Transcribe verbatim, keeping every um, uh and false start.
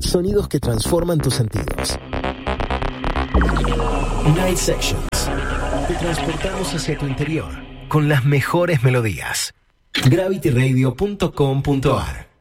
Sonidos que transforman tus sentidos. Night Sections. Te transportamos hacia tu interior con las mejores melodías. gravity radio punto com punto a r